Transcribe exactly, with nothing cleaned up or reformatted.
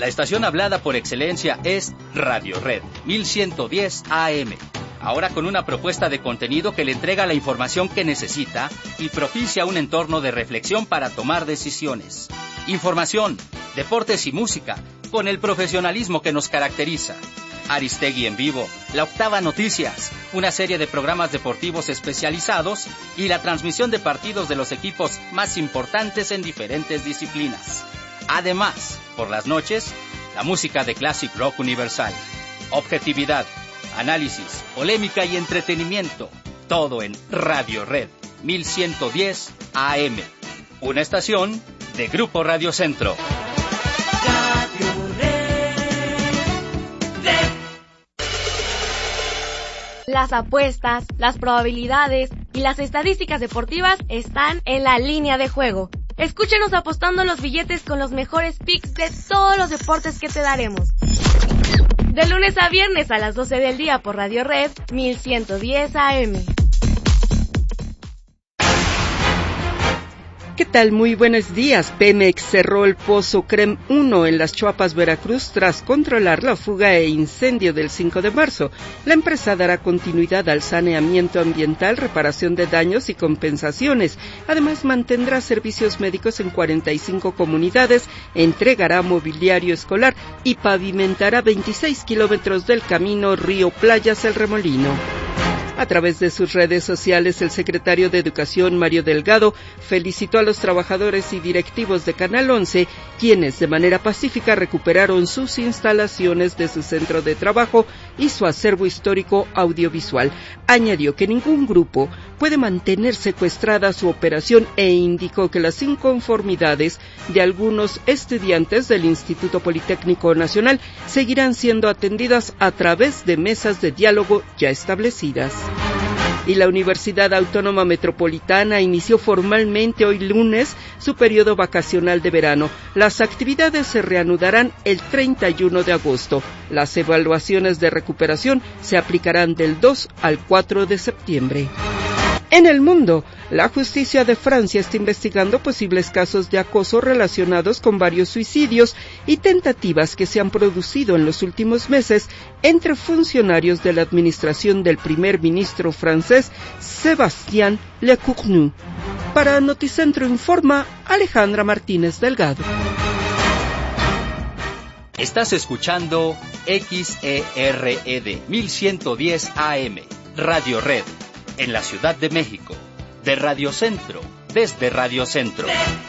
La estación hablada por excelencia es Radio Red mil ciento diez A M. Ahora con una propuesta de contenido que le entrega la información que necesita y propicia un entorno de reflexión para tomar decisiones. Información, deportes y música, con el profesionalismo que nos caracteriza. Aristegui en vivo, La Octava Noticias, una serie de programas deportivos especializados y la transmisión de partidos de los equipos más importantes en diferentes disciplinas. Además, por las noches, la música de Classic Rock Universal. Objetividad, análisis, polémica y entretenimiento. Todo en Radio Red mil ciento diez A M. Una estación de Grupo Radio Centro. Radio Red, Red. Las apuestas, las probabilidades y las estadísticas deportivas están en la línea de juego. Escúchenos apostando los billetes con los mejores picks de todos los deportes que te daremos. De lunes a viernes a las doce del día por Radio Red mil ciento diez A M. ¿Qué tal? Muy buenos días. Pemex cerró el pozo CREM uno en Las Chuapas, Veracruz, tras controlar la fuga e incendio del cinco de marzo. La empresa dará continuidad al saneamiento ambiental, reparación de daños y compensaciones. Además, mantendrá servicios médicos en cuarenta y cinco comunidades, entregará mobiliario escolar y pavimentará veintiséis kilómetros del camino Río Playas El Remolino. A través de sus redes sociales, el secretario de Educación, Mario Delgado, felicitó a los trabajadores y directivos de Canal once, quienes de manera pacífica recuperaron sus instalaciones de su centro de trabajo y su acervo histórico audiovisual. Añadió que ningún grupo puede mantener secuestrada su operación e indicó que las inconformidades de algunos estudiantes del Instituto Politécnico Nacional seguirán siendo atendidas a través de mesas de diálogo ya establecidas. Y la Universidad Autónoma Metropolitana inició formalmente hoy lunes su periodo vacacional de verano. Las actividades se reanudarán el treinta y uno de agosto. Las evaluaciones de recuperación se aplicarán del dos al cuatro de septiembre. En el mundo, la justicia de Francia está investigando posibles casos de acoso relacionados con varios suicidios y tentativas que se han producido en los últimos meses entre funcionarios de la administración del primer ministro francés Sébastien Lecornu. Para Noticentro informa Alejandra Martínez Delgado. Estás escuchando X E R E D mil ciento diez A M, Radio Red, en la Ciudad de México, de Radio Centro, desde Radio Centro.